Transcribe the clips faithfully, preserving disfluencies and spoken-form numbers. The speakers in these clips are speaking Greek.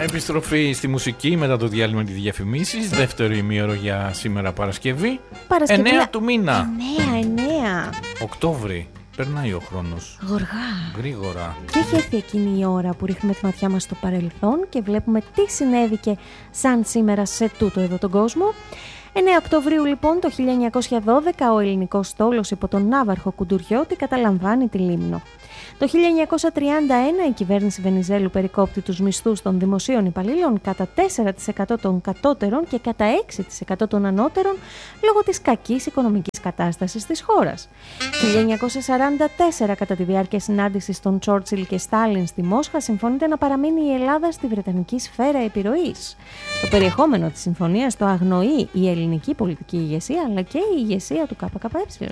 Επιστροφή στη μουσική μετά το διάλειμμα της διαφημίσεις. Δεύτερο ημίωρο για σήμερα Παρασκευή. Παρασκευή εννέα του μήνα. εννέα, εννέα. Οκτώβρη. Περνάει ο χρόνος. Γοργά. Γρήγορα. Και έχει έρθει εκείνη η ώρα που ρίχνουμε τη ματιά μας στο παρελθόν και βλέπουμε τι συνέβηκε σαν σήμερα σε τούτο εδώ τον κόσμο. εννέα Οκτωβρίου λοιπόν το χίλια εννιακόσια δώδεκα ο ελληνικός στόλος υπό τον ναύαρχο Κουντουριώτη καταλαμβάνει τη Λίμνο. Το χίλια εννιακόσια τριάντα ένα η κυβέρνηση Βενιζέλου περικόπτει τους μισθούς των δημοσίων υπαλλήλων κατά τέσσερα τοις εκατό των κατώτερων και κατά έξι τοις εκατό των ανώτερων λόγω της κακής οικονομικής κατάστασης της χώρας. χίλια εννιακόσια σαράντα τέσσερα κατά τη διάρκεια συνάντησης των Τσόρτσιλ και Στάλιν στη Μόσχα συμφωνείται να παραμείνει η Ελλάδα στη βρετανική σφαίρα επιρροής. Το περιεχόμενο της συμφωνίας το αγνοεί η ελληνική πολιτική ηγεσία αλλά και η ηγεσία του ΚΚΕ.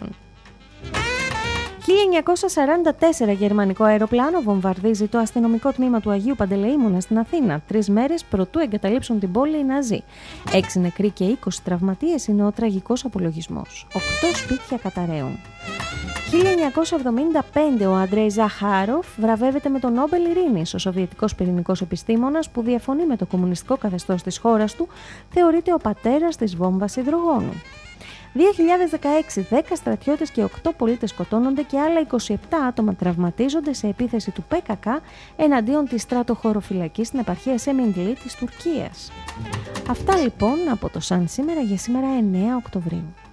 χίλια εννιακόσια σαράντα τέσσερα γερμανικό αεροπλάνο βομβαρδίζει το αστυνομικό τμήμα του Αγίου Παντελεήμωνα στην Αθήνα, τρεις μέρες προτού εγκαταλείψουν την πόλη οι Ναζί. Έξι νεκροί και είκοσι τραυματίες είναι ο τραγικός απολογισμός. Οκτώ σπίτια καταραίουν. χίλια εννιακόσια εβδομήντα πέντε ο Αντρέι Ζαχάροφ βραβεύεται με τον Νόμπελ Ειρήνης. Ο σοβιετικός πυρηνικός επιστήμονας που διαφωνεί με το κομμουνιστικό καθεστώς της χώρας του θεωρείται ο πατέρας της βόμβας υδρογόνου. δύο χιλιάδες δεκαέξι, δέκα στρατιώτες και οκτώ πολίτες σκοτώνονται και άλλα είκοσι επτά άτομα τραυματίζονται σε επίθεση του ΠΚΚ εναντίον της στρατοχωροφυλακής στην επαρχία Σεμιντλή της Τουρκίας. Αυτά λοιπόν από το Σαν σήμερα για σήμερα εννέα Οκτωβρίου.